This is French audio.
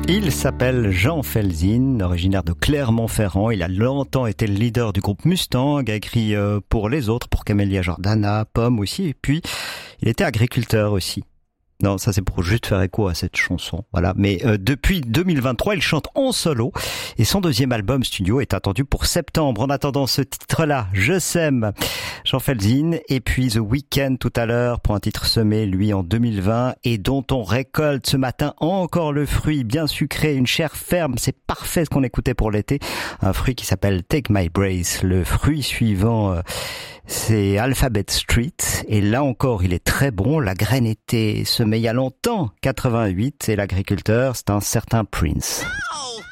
Il s'appelle Jean Felzin, originaire de Clermont-Ferrand. Il a longtemps été le leader du groupe Mustang, a écrit pour les autres, pour Camélia Jordana, Pomme aussi, et puis il était agriculteur aussi. Non, ça c'est pour juste faire écho à cette chanson. Voilà. Mais depuis 2023, il chante en solo et son deuxième album studio est attendu pour septembre. En attendant ce titre-là, Je s'aime, Jean Felzin, et puis The Weeknd tout à l'heure pour un titre semé, lui, en 2020 et dont on récolte ce matin encore le fruit bien sucré, une chair ferme. C'est parfait ce qu'on écoutait pour l'été. Un fruit qui s'appelle Take My Brace. Le fruit suivant, c'est Alphabet Street. Et là encore, il est très bon. La graine était semée il y a longtemps, 88, et l'agriculteur, c'est un certain Prince.